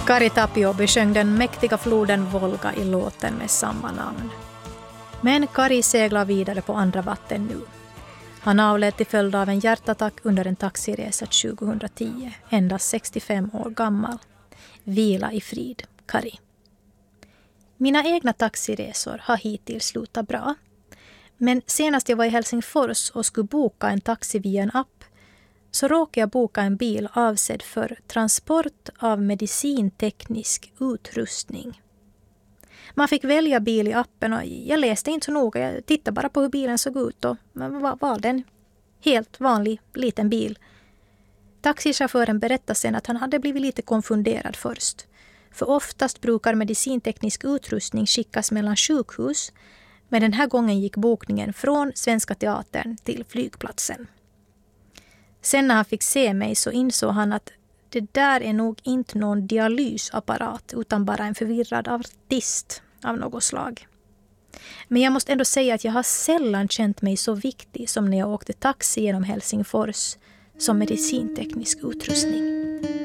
Kari Tapio besjöng den mäktiga floden Volga i låten med samma namn. Men Kari seglar vidare på andra vatten nu. Han avled till följd av en hjärtattack under en taxiresa 2010, endast 65 år gammal. Vila i frid, Kari. Mina egna taxiresor har hittills slutat bra. Men senast jag var i Helsingfors och skulle boka en taxi via en app så råkade jag boka en bil avsedd för transport av medicinteknisk utrustning. Man fick välja bil i appen och jag läste inte så noga. Jag tittade bara på hur bilen såg ut och valde en helt vanlig liten bil. Taxichauffören berättade sen att han hade blivit lite konfunderad först. För oftast brukar medicinteknisk utrustning skickas mellan sjukhus, men den här gången gick bokningen från Svenska Teatern till flygplatsen. Sen när han fick se mig så insåg han att det där är nog inte någon dialysapparat utan bara en förvirrad artist av något slag. Men jag måste ändå säga att jag har sällan känt mig så viktig som när jag åkte taxi genom Helsingfors som medicinteknisk utrustning.